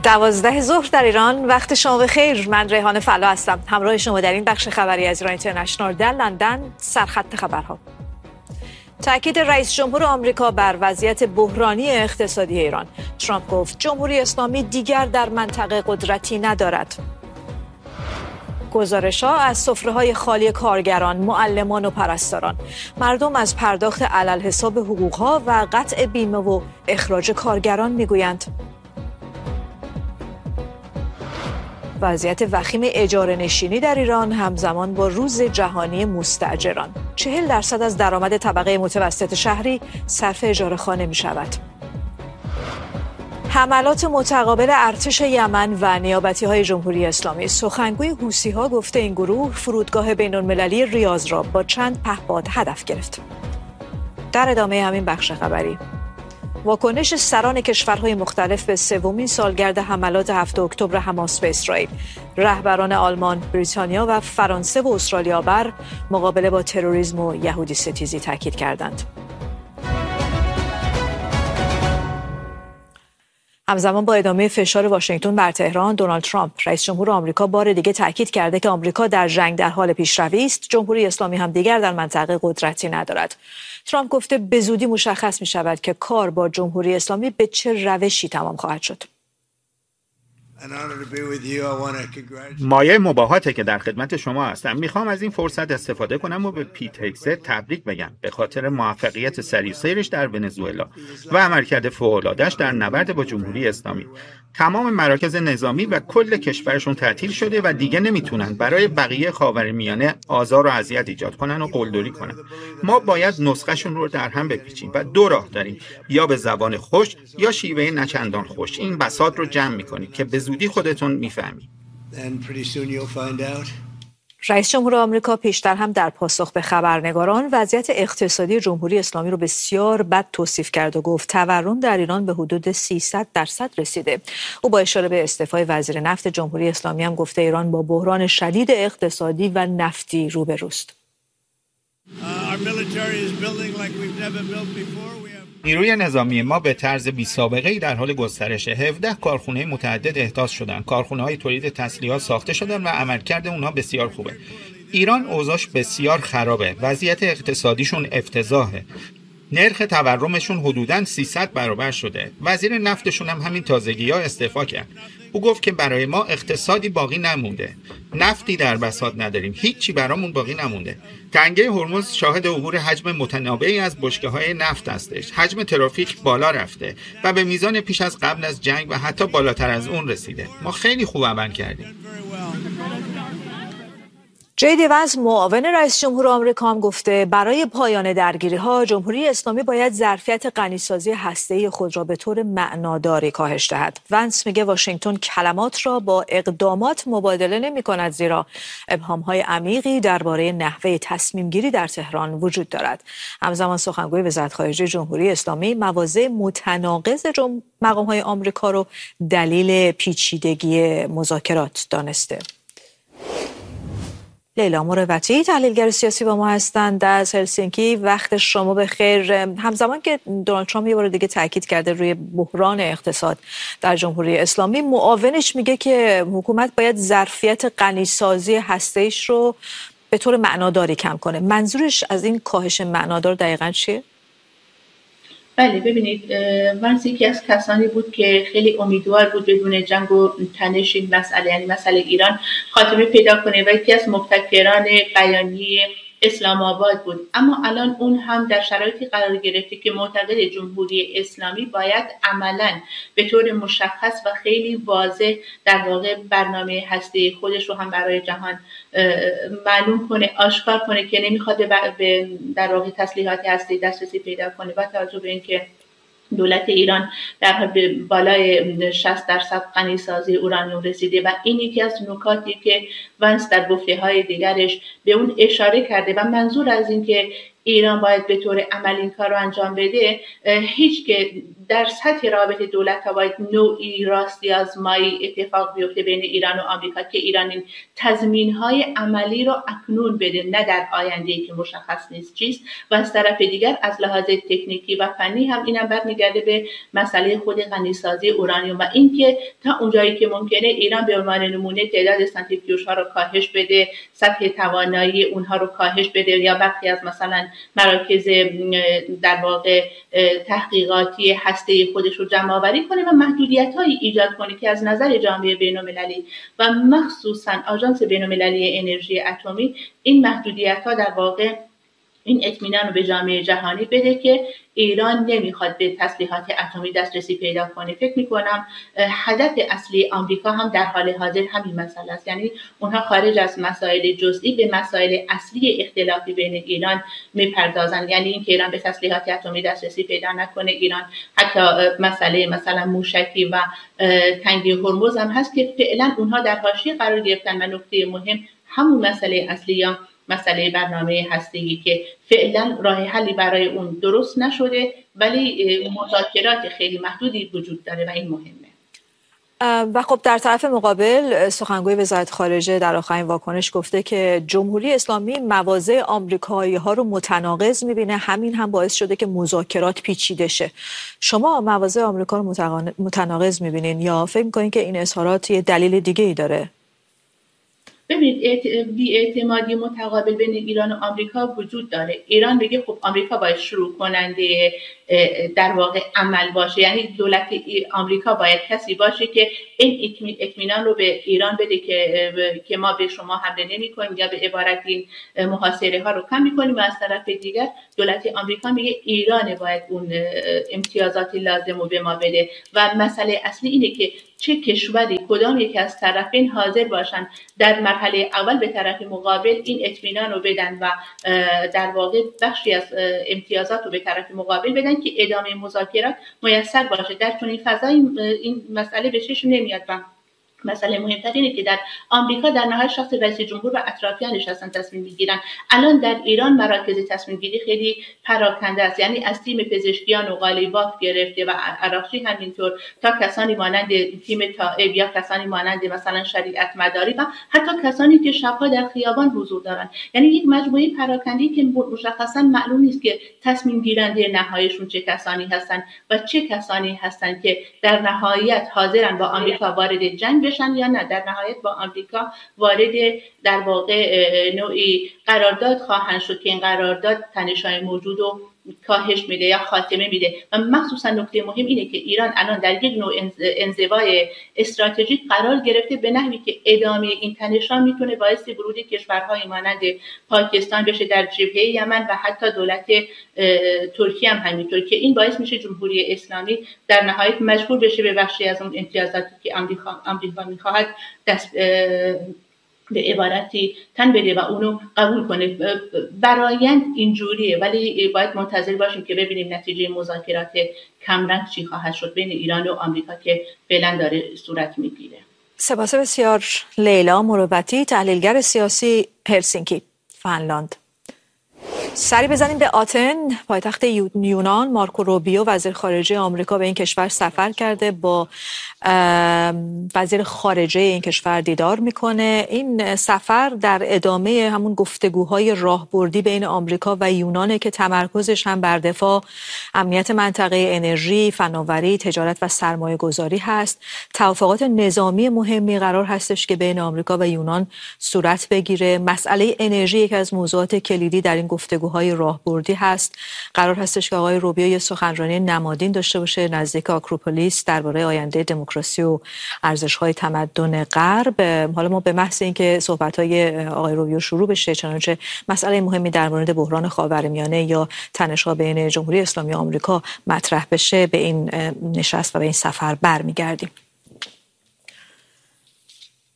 12 ظهر در ایران. وقت شما بخیر. من ریحان فلا هستم، همراه شما در این بخش خبری از ایران اینترنشنال در لندن. سرخط خبرها: تاکید رئیس جمهور آمریکا بر وضعیت بحرانی اقتصادی ایران. ترامپ گفت جمهوری اسلامی دیگر در منطقه قدرتی ندارد. گزارش‌ها از سفره‌های خالی کارگران، معلمان و پرستاران. مردم از پرداخت علالحساب حقوق‌ها و قطع بیمه و اخراج کارگران می‌گویند. وضعیت وخیم اجاره نشینی در ایران همزمان با روز جهانی مستاجران. 40% از درآمد طبقه متوسط شهری صرف اجاره خانه می شود. حملات متقابل ارتش یمن و نیابتی‌های جمهوری اسلامی. سخنگوی حوثی‌ها گفته این گروه فرودگاه بین‌المللی ریاض را با چند پهپاد هدف گرفت. در ادامه همین بخش خبری، واکنش سران کشورهای مختلف به سومین سالگرد حملات 7 اکتبر حماس به اسرائیل. رهبران آلمان، بریتانیا و فرانسه و استرالیا بر مقابله با تروریسم و یهودی ستیزی تاکید کردند. همزمان با ادامه فشار واشنگتن بر تهران، دونالد ترامپ رئیس جمهور آمریکا بار دیگه تاکید کرده که آمریکا در جنگ در حال پیشروی است. جمهوری اسلامی هم دیگر در منطقه قدرتی ندارد. ترامپ گفته به زودی مشخص می شود که کار با جمهوری اسلامی به چه روشی تمام خواهد شد. مایه مباهاته که در خدمت شما هستم. میخوام از این فرصت استفاده کنم و به پیت هگست تبریک بگم به خاطر موفقیت سریع سیرش در ونزوئلا و عملکرد فوق‌العاده‌اش در نبرد با جمهوری اسلامی. تمام مراکز نظامی و کل کشورشون تعطیل شده و دیگه نمیتونن برای بقیه خاورمیانه آزار و اذیت ایجاد کنن و قلدری کنن. ما باید نسخه‌شون رو در هم بپیچیم و دو راه داریم: یا به زبان خوش یا شیوه نچندان خوش. این بساط رو جمع می‌کنید که به زودی خودتون می‌فهمید. رئیس جمهور آمریکا پیشتر هم در پاسخ به خبرنگاران وضعیت اقتصادی جمهوری اسلامی رو بسیار بد توصیف کرد و گفت تورم در ایران به حدود 300% رسیده. او با اشاره به استعفای وزیر نفت جمهوری اسلامی هم گفته ایران با بحران شدید اقتصادی و نفتی روبروست. نیروی نظامی ما به طرز بی‌سابقه‌ای در حال گسترشه. 17 کارخانه متعدد احداث شدن. کارخانه‌های تولید تسلیحات ساخته شدن و عملکرد اونها بسیار خوبه. ایران اوضاعش بسیار خرابه. وضعیت اقتصادیشون افتضاحه. نرخ تورمشون حدوداً 300 برابر شده. وزیر نفتشون هم همین تازگی‌ها استعفا کرد. او گفت که برای ما اقتصادی باقی نمونده. نفتی در بساط نداریم. هیچی برامون باقی نمونده. تنگه هرمز شاهد عبور حجم متنوعی از بشکه‌های نفت هستش. حجم ترافیک بالا رفته و به میزان پیش از قبل از جنگ و حتی بالاتر از اون رسیده. ما خیلی خوب عمل کردیم. جی دی وانس معاون رئیس جمهور آمریکا هم گفته برای پایان درگیری‌ها جمهوری اسلامی باید ظرفیت غنیسازی هسته‌ای خود را به طور معناداری کاهش دهد. وانس میگه واشنگتن کلمات را با اقدامات مبادله نمی‌کند، زیرا ابهام‌های عمیقی درباره نحوه تصمیم‌گیری در تهران وجود دارد. همزمان سخنگوی وزارت خارجه جمهوری اسلامی مواضع متناقض مقام‌های آمریکا رو دلیل پیچیدگی مذاکرات دانسته. لیلا مروتی تحلیلگر سیاسی با ما هستند از هلسینکی. وقت شما بخیر. همزمان که دونالد ترامپ یه بار دیگه تاکید کرده روی بحران اقتصاد در جمهوری اسلامی، معاونش میگه که حکومت باید ظرفیت غنیسازی هسته‌ایش رو به طور معناداری کم کنه. منظورش از این کاهش معنادار دقیقاً چیه؟ بله، ببینید، وانس یکی از کسانی بود که خیلی امیدوار بود بدون جنگ و تنش این مسئله، یعنی مسئله ایران، خاتمه پیدا کنه و یکی از مبتکران بیانیه اسلام آباد بود. اما الان اون هم در شرایطی قرار گرفته که معتقد جمهوری اسلامی باید عملاً به طور مشخص و خیلی واضح در واقع برنامه هسته خودش رو هم برای جهان معلوم کنه، آشکار کنه که نمیخواد به در واقع تسلیحات هسته دسترسی پیدا کنه. با توجه به اینکه دولت ایران در حال به بالای 60% غنیسازی اورانیوم رسیده و این یکی از نکاتی که وانس در گفته‌های دیگرش به اون اشاره کرده و منظور از این که ایران باید به طور عملی این کار رو انجام بده، هیچ که در سطح رابطه دولت‌ها باید نوعی راستی آزمایی اتفاق بیفته بین ایران و آمریکا که ایران این تضمین‌های عملی رو اکنون بده، نه در آینده‌ای که مشخص نیست چیست. و از طرف دیگر از لحاظ تکنیکی و فنی هم اینم برمیگرده به مسئله خود غنیسازی اورانیوم و اینکه تا اونجایی که ممکنه ایران به عنوان نمونه تعداد سانتریفیوژها رو کاهش بده، سطح توانایی اونها رو کاهش بده یا برخی از مثلا مراکز در واقع تحقیقاتی هسته خودش رو جمع آوری کنه و محدودیت‌هایی ایجاد کنه که از نظر جامعه بین‌المللی و مخصوصاً آژانس بین‌المللی انرژی اتمی این محدودیت‌ها در واقع این اطمینان رو به جامعه جهانی بده که ایران نمیخواد به تسلیحات اتمی دسترسی پیدا کنه. فکر میکنم هدف اصلی آمریکا هم در حال حاضر همین مسئله است، یعنی اونها خارج از مسائل جزئی به مسائل اصلی اختلافی بین ایران میپردازن، یعنی اینکه ایران به تسلیحات اتمی دسترسی پیدا نکنه. ایران حتی مسئله مثلا موشکی و تنگه هرمز هم هست که فعلا اونها در حاشیه قرار گرفتن و نکته مهم همون مسئله اصلی یا مسئله برنامه هسته‌ای که فعلا راه حلی برای اون درست نشده ولی مذاکرات خیلی محدودی وجود داره و این مهمه. و خب در طرف مقابل سخنگوی وزارت خارجه در آخرین واکنش گفته که جمهوری اسلامی مواضع آمریکایی‌ها رو متناقض می‌بینه، همین هم باعث شده که مذاکرات پیچیده شه. شما مواضع آمریکا رو متناقض می‌بینین یا فکر می‌کنین که این اظهارات یه دلیل دیگه‌ای داره؟ ببینید بی‌اعتمادی متقابل بین ایران و آمریکا وجود داره. ایران میگه خب آمریکا باید شروع کننده در واقع عمل باشه، یعنی دولت آمریکا باید کسی باشه که این اطمینان رو به ایران بده که ما به شما حمله نمی‌کنیم یا به عبارت این محاصره ها رو کم می‌کنیم. و از طرف دیگر دولت آمریکا میگه ایران باید اون امتیازات لازم رو به ما بده و مسئله اصلی اینه که چه کشوری کدام یک از طرفین حاضر باشن در مرحله اول به طرف مقابل این اطمینان رو بدن و در واقع بخشی از امتیازات رو به طرف مقابل بدن که ادامه مذاکرات میسر باشه. در چنین فضایی این مسئله به چشم نمیاد. مسئله مهمتر اینه که در آمریکا در نهایت شخص رئیس جمهور و اطرافیانش هستن تصمیم میگیرن. الان در ایران مراکز تصمیم گیری خیلی پراکنده است، یعنی از تیم پزشکیان و قالیباف گرفته و عراقچی همینطور تا کسانی مانند تیم طائب یا کسانی مانند مثلا شریعت مداری و حتی کسانی که شبها در خیابان حضور دارن، یعنی یک مجموعه پراکنده که مشخصا معلوم نیست که تصمیم گیرنده نهاییشون چه کسانی هستن و چه کسانی هستن که در نهایت حاضرن با آمریکا وارد جنگ بشن یا نه در نهایت با آمریکا وارد در واقع نوعی قرارداد خواهند شد که این قرارداد تنش‌های موجود رو کاهش میده یا خاتمه میده. و مخصوصا نکته مهم اینه که ایران الان در یک نوع انزوای استراتژیک قرار گرفته به نحوی که ادامه این تنش‌ها میتونه باعث ورود کشورهای مانند پاکستان بشه در جبهه یمن و حتی دولت ترکیه هم همینطور، که این باعث میشه جمهوری اسلامی در نهایت مجبور بشه به بخشی از اون امتیازاتی که آمریکا میخواهد به عبارتی تن بده و اونو قبول کنه. برایند اینجوریه ولی باید منتظر باشیم که ببینیم نتیجه مذاکرات کمرنگ چی خواهد شد بین ایران و آمریکا که فعلا داره صورت میگیره. سپاس بسیار. لیلا مروتی، تحلیلگر سیاسی، هلسینکی، فنلاند. سری بزنیم به آتن، پایتخت یونان. مارکو روبیو وزیر خارجه آمریکا به این کشور سفر کرده، با وزیر خارجه این کشور دیدار میکنه. این سفر در ادامه همون گفتگوهای راهبردی بین آمریکا و یونانه که تمرکزش هم بر دفاع، امنیت منطقه، انرژی، فناوری، تجارت و سرمایه گذاری هست. توافقات نظامی مهمی قرار هستش که بین آمریکا و یونان صورت بگیره. مسئله انرژی یکی از موضوعات کلیدی در این گفتگوهای راهبردی هست. قرار هستش که آقای روبیو یه سخنرانی نمادین داشته باشه نزدیک آکروپولیس درباره آینده دموکراسی و ارزش‌های تمدن غرب. حالا ما به محض اینکه صحبت‌های آقای روبیو شروع بشه، چنانچه مسئله مهمی در مورد بحران خاورمیانه یا تنش‌ها بین جمهوری اسلامی و آمریکا مطرح بشه، به این نشست و به این سفر برمیگردیم.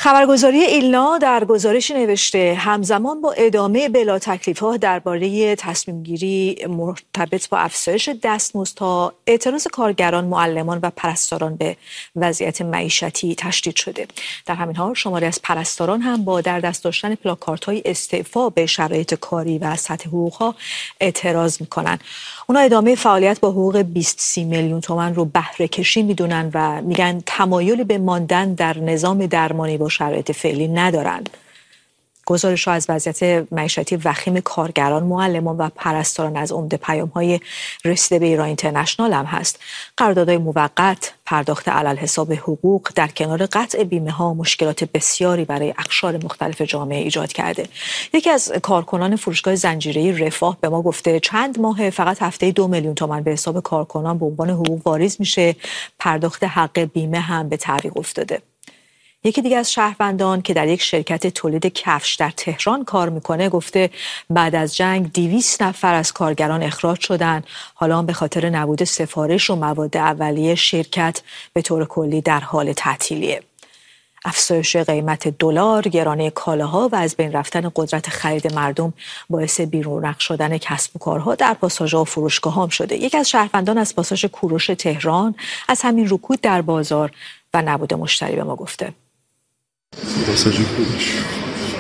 خبرگزاری ایلنا در گزارشی نوشته همزمان با ادامه بلا تکلیف‌ها درباره تصمیم گیری مرتبط با افزایش دستمزدها، اعتراض کارگران، معلمان و پرستاران به وضعیت معیشتی تشدید شده. در همین حال شماری از پرستاران هم با در دست داشتن پلاکاردهای استعفا به شرایط کاری و سطح حقوقها اعتراض میکنن. اونا ادامه فعالیت با حقوق 20-30 میلیون تومان رو بهره کشی میدونن و میگن تمایل به ماندن در نظام درمانی با شرایط فعلی ندارند. گزارش ها از وضعیت معیشتی وخیم کارگران، معلمان و پرستاران از عمده پیام‌های رسیده به ایران اینترنشنال هم هست. قراردادهای موقت، پرداخت علالحساب حقوق در کنار قطع بیمه ها مشکلات بسیاری برای اقشار مختلف جامعه ایجاد کرده. یکی از کارکنان فروشگاه زنجیره‌ای رفاه به ما گفته چند ماه فقط هفته‌ای 2 میلیون تومان به حساب کارکنان به عنوان حقوق واریز میشه. پرداخت حق بیمه هم به تعویق افتاده. یکی دیگه از شهروندان که در یک شرکت تولید کفش در تهران کار میکنه گفته بعد از جنگ 200 نفر از کارگران اخراج شدن. حالا به خاطر نبود سفارش و مواد اولیه شرکت به طور کلی در حال تعطیلیه. افزایش قیمت دلار، گرانی کالاها و از بین رفتن قدرت خرید مردم باعث بیرونق شدن کسب و کارها در پاساژها و فروشگاه‌ها شده. یکی از شهروندان از پاساژ کوروش تهران از همین رکود در بازار و نبود مشتری به ما گفته. پاساژ کوروش